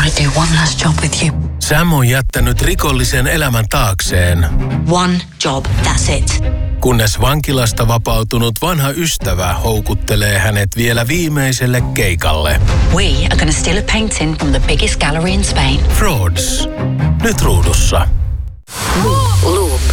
I do one last job with you. Sam on jättänyt rikollisen elämän taakseen. One job, that's it. Kunnes vankilasta vapautunut vanha ystävä houkuttelee hänet vielä viimeiselle keikalle. We are going to steal a painting from the biggest gallery in Spain. Frauds. Nyt ruudussa.